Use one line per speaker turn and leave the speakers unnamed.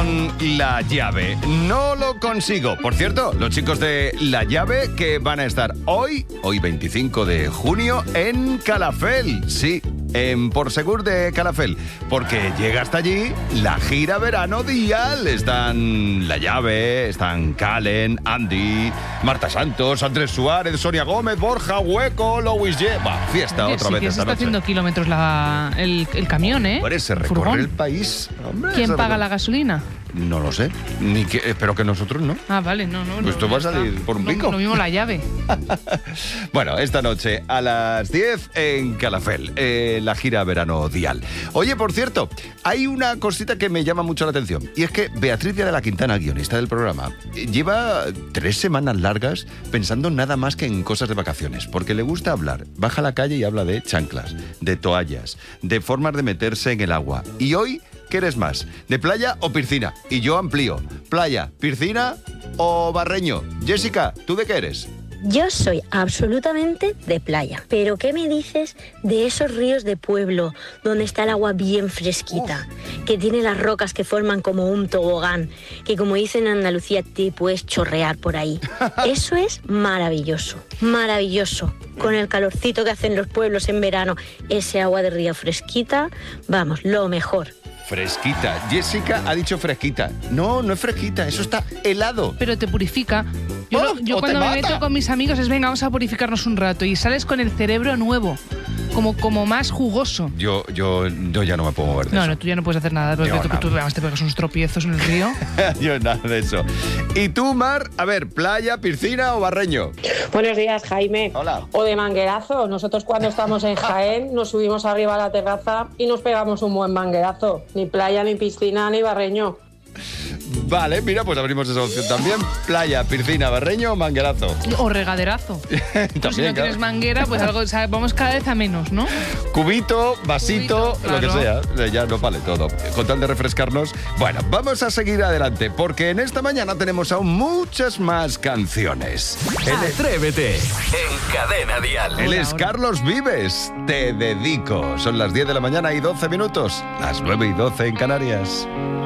con La Llave. No lo consigo. Por cierto, los chicos de La Llave que van a estar hoy 25 de junio, en Calafell. Sí, en Porsegur de Calafell. Porque llega hasta allí la gira verano Dial. Están La Llave, están Calen, Andy, Marta Santos, Andrés Suárez, Sonia Gómez, Borja Hueco, Louis Lleva. Fiesta. Oye, otra vez esta noche.
Está haciendo kilómetros el camión, ¿eh?
Hombre, se recorre el país. Hombre,
¿quién paga la gasolina?
No lo sé. Espero que nosotros no.
Ah, vale, no.
Pues esto va a salir por un pico.
Lo mismo La Llave.
Bueno, esta noche a las 10 en Calafell, la gira verano Dial. Oye, por cierto, hay una cosita que me llama mucho la atención. Y es que Beatriz de la Quintana, guionista del programa, lleva 3 semanas largas pensando nada más que en cosas de vacaciones. Porque le gusta hablar. Baja a la calle y habla de chanclas, de toallas, de formas de meterse en el agua. Y hoy, ¿qué eres más? ¿De playa o piscina? Y yo amplío. ¿Playa, piscina o barreño? Jessica, ¿tú de qué eres?
Yo soy absolutamente de playa. Pero ¿qué me dices de esos ríos de pueblo donde está el agua bien fresquita? Que tiene las rocas que forman como un tobogán, que como dicen en Andalucía te puedes chorrear por ahí. Eso es maravilloso, maravilloso. Con el calorcito que hacen los pueblos en verano, ese agua de río fresquita, vamos, lo mejor.
Fresquita. Jessica ha dicho fresquita. No, no es fresquita, eso está helado.
Pero te purifica. Yo cuando me meto con mis amigos es venga, vamos a purificarnos un rato y sales con el cerebro nuevo, como más jugoso.
Yo ya no me puedo mover de eso.
No, tú ya no puedes hacer nada, porque tú además te pegas unos tropiezos en el río.
Yo nada de eso. ¿Y tú, Mar? A ver, ¿playa, piscina o barreño?
Buenos días, Jaime.
Hola.
O de manguerazo. Nosotros cuando estamos en Jaén nos subimos arriba a la terraza y nos pegamos un buen manguerazo. Ni playa, ni piscina, ni barreño.
Vale, mira, pues abrimos esa opción también. Playa, piscina, barreño o manguerazo.
O regaderazo.
También,
si no tienes manguera, pues algo, o sea, vamos cada vez a menos, ¿no?
Cubito, vasito,
claro.
Lo que sea. Ya no vale todo. Con tal de refrescarnos. Bueno, vamos a seguir adelante, porque en esta mañana tenemos aún muchas más canciones.
Atrévete en Cadena Dial.
Él es Carlos Vives. Te dedico. Son las 10 de la mañana y 12 minutos. Las 9 y 12 en Canarias.